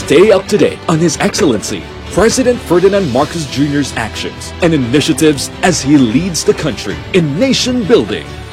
Stay up to date on His Excellency President Ferdinand Marcos Jr.'s actions and initiatives as he leads the country in nation building.